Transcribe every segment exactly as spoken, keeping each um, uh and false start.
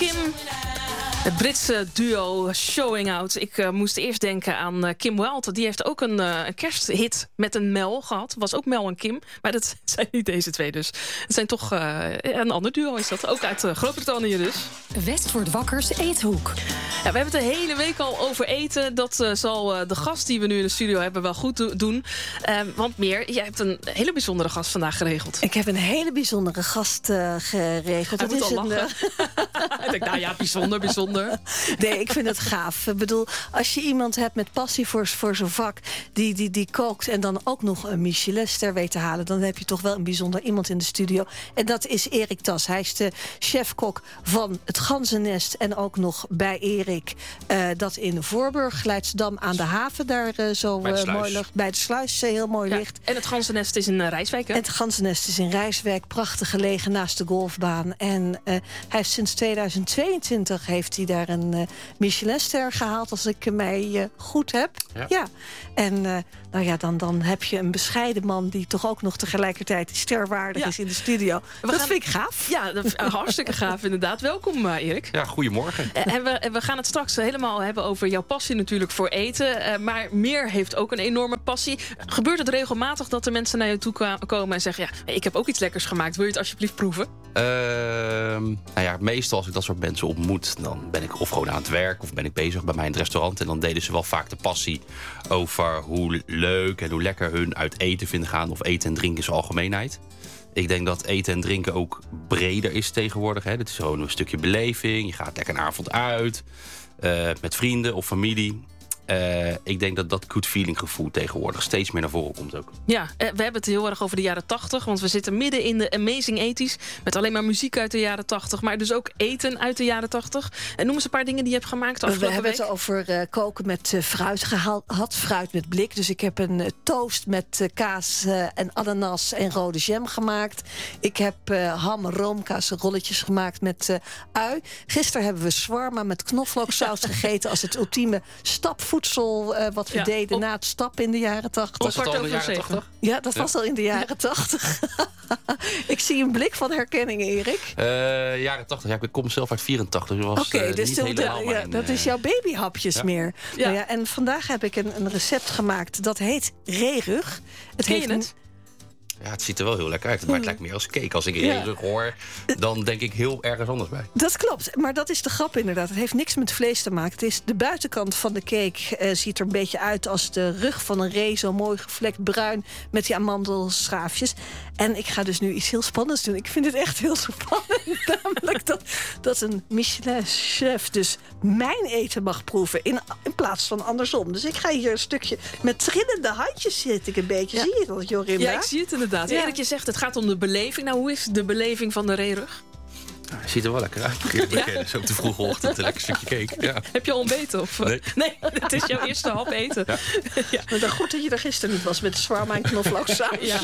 Kim. Het Britse duo Showing Out. Ik uh, moest eerst denken aan uh, Kim Wilde. Die heeft ook een, uh, een kersthit met een Mel gehad. Was ook Mel en Kim. Maar dat zijn niet deze twee dus. Het zijn toch uh, een ander duo is dat. Ook uit uh, Groot-Brittannië dus. Westwoord Wakkers Eethoek. Ja, we hebben het de hele week al over eten. Dat uh, zal uh, de gast die we nu in de studio hebben wel goed do- doen. Uh, want Meer, jij hebt een hele bijzondere gast vandaag geregeld. Ik heb een hele bijzondere gast uh, geregeld. Hij dat moet is al een, lachen. Uh... Ik denk, nou ja, bijzonder, bijzonder. Nee, ik vind het gaaf. Ik bedoel, als je iemand hebt met passie voor, voor zo'n vak... Die, die, die kookt en dan ook nog een Michelinster weet te halen... dan heb je toch wel een bijzonder iemand in de studio. En dat is Erik Tas. Hij is de chefkok van het Ganzennest... en ook nog bij Erik, uh, dat in Voorburg, Leidsdam aan de haven... daar uh, zo uh, mooi ligt, bij de sluis uh, heel mooi ja, ligt. En het Ganzennest is in uh, Rijswijk, hè? En het Ganzennest is in Rijswijk, prachtig gelegen naast de golfbaan. En uh, hij heeft sinds tweeduizend tweeëntwintig heeft hij daar een uh, Michelinster gehaald, als ik mij uh, goed heb. Ja. ja. En uh, nou ja, dan, dan heb je een bescheiden man die toch ook nog tegelijkertijd sterwaardig ja. is in de studio. We dat gaan... vind ik gaaf. Ja, dat is hartstikke gaaf inderdaad. Welkom uh, Erik. Ja, goedemorgen. Uh, en, we, en we gaan het straks helemaal hebben over jouw passie natuurlijk voor eten. Uh, maar Meer heeft ook een enorme passie. Gebeurt het regelmatig dat er mensen naar je toe kwa- komen en zeggen... ja, ik heb ook iets lekkers gemaakt. Wil je het alsjeblieft proeven? Uh, nou ja, meestal als ik dat soort mensen ontmoet... dan ben ik of gewoon aan het werk of ben ik bezig bij mij in het restaurant... en dan delen ze wel vaak de passie over hoe leuk en hoe lekker hun uit eten vinden gaan... of eten en drinken in zijn algemeenheid. Ik denk dat eten en drinken ook breder is tegenwoordig. Hè. Het is gewoon een stukje beleving. Je gaat lekker een avond uit uh, met vrienden of familie... Uh, ik denk dat dat good feeling gevoel tegenwoordig steeds meer naar voren komt ook. Ja, we hebben het heel erg over de jaren tachtig. Want we zitten midden in de Amazing eighties. Met alleen maar muziek uit de jaren tachtig. Maar dus ook eten uit de jaren tachtig. En noem eens een paar dingen die je hebt gemaakt de afgelopen We hebben week. het over uh, koken met uh, fruit gehad. Fruit met blik. Dus ik heb een uh, toast met uh, kaas uh, en ananas en rode jam gemaakt. Ik heb uh, ham, roomkaas rolletjes gemaakt met uh, ui. Gisteren hebben we shawarma met knoflooksaus gegeten... als het ultieme stapvoedsel uh, wat we Ja, deden op... na het stappen in de jaren tachtig. Was het al in de jaren tachtig? Ja, dat was ja. al in de jaren tachtig. Ik zie een blik van herkenning, Erik. Uh, jaren tachtig, ja, ik kom zelf uit vierentachtig. Dus Oké, okay, uh, dus niet de, helemaal ja, mijn, dat uh, is jouw babyhapjes ja. meer. Ja. Nou ja, en vandaag heb ik een, een recept gemaakt. Dat heet reerug. Het Ken je heeft het? Ja, het ziet er wel heel lekker uit. Maar het lijkt meer als cake. Als ik Ja. reerug hoor, dan denk ik heel ergens anders bij. Dat klopt, maar dat is de grap inderdaad. Het heeft niks met vlees te maken. Het is de buitenkant van de cake uh, ziet er een beetje uit als de rug van een ree. Zo mooi gevlekt bruin met die amandelschaafjes. En ik ga dus nu iets heel spannends doen. Ik vind het echt heel spannend. Namelijk dat, dat een Michelin-chef dus mijn eten mag proeven in, in plaats van andersom. Dus ik ga hier een stukje met trillende handjes zit ik een beetje. Ja. Zie je dat, Jorinda? Ja, ik zie het inderdaad. Ja. Erik, je zegt het gaat om de beleving. Nou, hoe is de beleving van de reerug? Nou, het ziet er wel lekker uit. Eerlijk, ja? Zo op de vroege ochtend een lekker stukje cake. Ja. Heb je al ontbeten? Of... Nee. nee, het is jouw eerste hap eten. Ja. Ja. Maar dan goed dat je er gisteren niet was met de shawarma en knoflooksaus. Ja.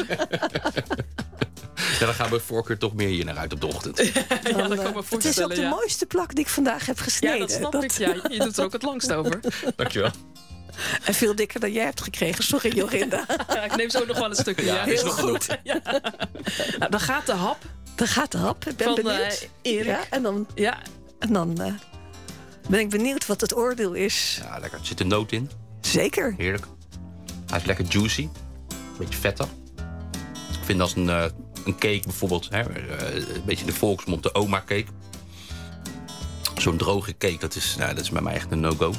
Ja, dan gaan we voorkeur toch meer hier naar uit op de ochtend. Ja, dat kan me Het is ook voorstellen, de ja. mooiste plak die ik vandaag heb gesneden. Ja, dat snap ik. Ja, je doet er ook het langst over. Dankjewel. En veel dikker dan jij hebt gekregen. Sorry, Jorinda. Ja, ik neem zo nog wel een stukje. Ja, Ja, is heel nog goed. genoeg. Ja. Nou, dan gaat de hap Dan gaat de hap. Ik ben van benieuwd. uh, Erik. Ja, en dan, Ja, en dan uh, ben ik benieuwd wat het oordeel is. Ja, lekker. Er zit een noot in. Zeker. Heerlijk. Hij is lekker juicy. Beetje vettig. Ik vind als een, uh, een cake bijvoorbeeld, hè, uh, een beetje de volksmond, de oma cake. Zo'n droge cake, dat is, nou, dat is bij mij echt een no-go.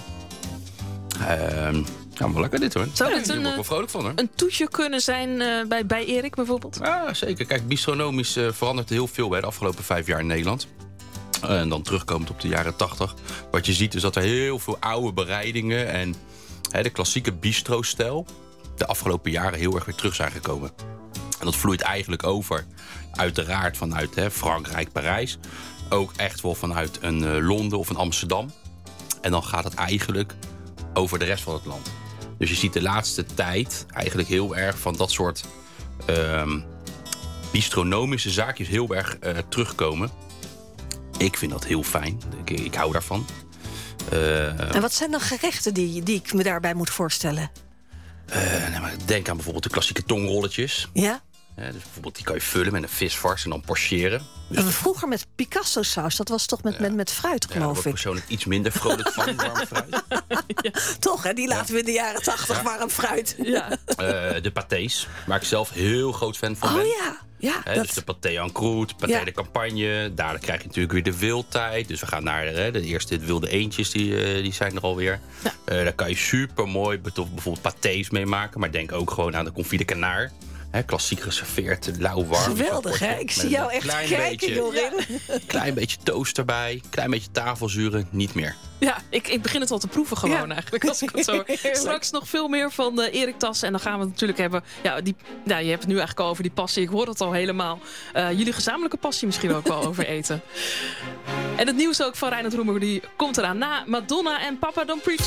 Uh, ja, wel lekker dit hoor. Zou Ja, dit hier een, word ik wel vrolijk van hoor. een toetje kunnen zijn uh, bij, bij Erik bijvoorbeeld? Ja, zeker. Kijk, bistronomisch uh, verandert heel veel bij de afgelopen vijf jaar in Nederland. Uh, en dan terugkomend op de jaren tachtig. Wat je ziet is dat er heel veel oude bereidingen en hè, de klassieke bistro-stijl de afgelopen jaren heel erg weer terug zijn gekomen. En dat vloeit eigenlijk over, uiteraard vanuit hè, Frankrijk, Parijs. Ook echt wel vanuit een uh, Londen of een Amsterdam. En dan gaat het eigenlijk over de rest van het land. Dus je ziet de laatste tijd eigenlijk heel erg van dat soort um, bistronomische zaakjes heel erg uh, terugkomen. Ik vind dat heel fijn. Ik, ik hou daarvan. Uh, En wat zijn dan gerechten die, die ik me daarbij moet voorstellen? uh, nou, maar denk aan bijvoorbeeld de klassieke tongrolletjes. Ja? Hè, dus bijvoorbeeld die kan je vullen met een visvars en dan pocheren. Dus vroeger met Picasso saus, dat was toch met, ja. met, met fruit, geloof ja, daar word ik ik. persoonlijk iets minder vrolijk van, warm fruit. ja. Toch, hè? Die laten we in de jaren tachtig ja. warm fruit. Ja. Uh, de pâtés, waar ik zelf heel groot fan van oh, ben. ja. Ja, He, dat... Dus de paté en croûte, paté ja. de campagne. Daar krijg je natuurlijk weer de wildtijd. Dus we gaan naar hè, de eerste wilde eendjes, die, uh, die zijn er alweer. Ja. Uh, daar kan je super mooi bijvoorbeeld patés mee maken. Maar denk ook gewoon aan de confit de canard. He, klassiek geserveerd, lauw warm. Geweldig, hè? Ik zie jou echt kijken, Jorin. Een klein beetje toast erbij, klein beetje tafelzuren, niet meer. Ja, ik, ik begin het al te proeven gewoon ja. eigenlijk. Als ik het zo. Straks nog veel meer van uh, Erik Tas. En dan gaan we het natuurlijk hebben. Ja, die, nou, je hebt het nu eigenlijk al over die passie. Ik hoor het al helemaal. Uh, jullie gezamenlijke passie misschien ook wel over eten. En het nieuws ook van Reinhard Roemer. Die komt eraan na Madonna en Papa Don't Preach.